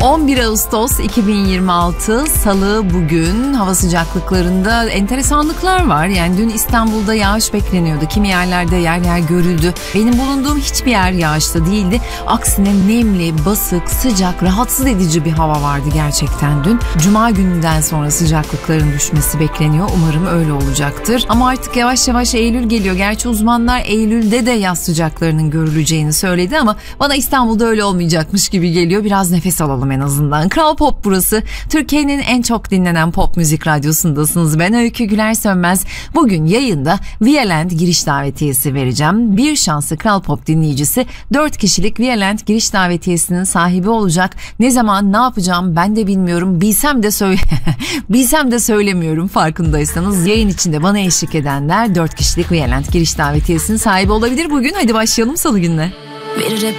11 Ağustos 2026 Salı bugün. Hava sıcaklıklarında enteresanlıklar var. Yani dün İstanbul'da yağış bekleniyordu. Kimi yerlerde yer yer görüldü. Benim bulunduğum hiçbir yer yağışta değildi. Aksine nemli, basık, sıcak, rahatsız edici bir hava vardı gerçekten dün. Cuma gününden sonra sıcaklıkların düşmesi bekleniyor. Umarım öyle olacaktır. Ama artık yavaş yavaş Eylül geliyor. Gerçi uzmanlar Eylül'de de yaz sıcaklarının görüleceğini söyledi ama bana İstanbul'da öyle olmayacakmış gibi geliyor. Biraz nefes alalım en azından. Kral Pop burası. Türkiye'nin en çok dinlenen pop müzik radyosundasınız. Ben Öykü Güler Sönmez. Bugün yayında Violent giriş davetiyesi vereceğim. Bir şanslı Kral Pop dinleyicisi 4 kişilik Violent giriş davetiyesinin sahibi olacak. Ne zaman ne yapacağım ben de bilmiyorum. Bilsem de söylemiyorum farkındaysanız. Yayın içinde bana eşlik edenler 4 kişilik Violent giriş davetiyesinin sahibi olabilir bugün. Hadi başlayalım salı gününe. Bir